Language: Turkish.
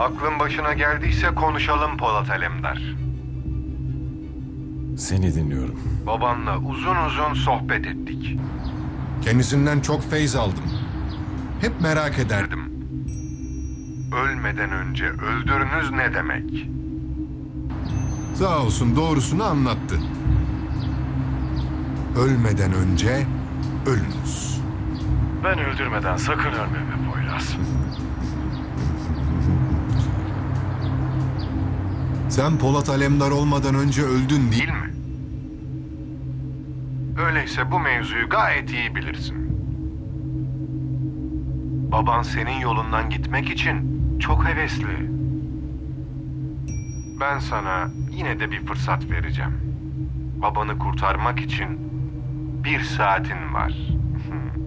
Aklın başına geldiyse konuşalım Polat Alemdar. Seni dinliyorum. Babanla uzun uzun sohbet ettik. Kendisinden çok feyz aldım. Hep merak ederdim. Ölmeden önce öldürünüz ne demek? Sağ olsun doğrusunu anlattı. Ölmeden önce ölünüz. Ben öldürmeden sakın ölme be Poyraz. Sen Polat Alemdar olmadan önce öldün değil mi? Öyleyse bu mevzuyu gayet iyi bilirsin. Baban senin yolundan gitmek için çok hevesli. Ben sana yine de bir fırsat vereceğim. Babanı kurtarmak için 1 saatin var.